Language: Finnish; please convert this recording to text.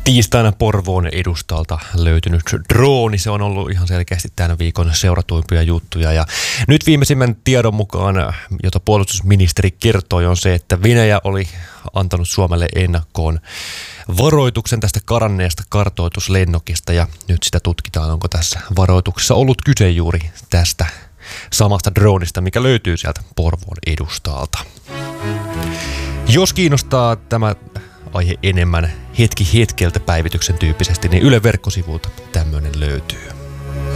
Tiistaina Porvoon edustalta löytynyt drooni, se on ollut ihan selkeästi tämän viikon seuratuimpia juttuja. Ja nyt viimeisimmän tiedon mukaan, jota puolustusministeri kertoi, on se, että Venäjä oli antanut Suomelle ennakkoon varoituksen tästä karanneesta kartoituslennokista. Ja nyt sitä tutkitaan, onko tässä varoituksessa ollut kyse juuri tästä samasta droonista, mikä löytyy sieltä Porvoon edustalta. Jos kiinnostaa tämä aihe enemmän hetki hetkeltä päivityksen tyyppisesti, niin Yle verkkosivulta tämmöinen löytyy.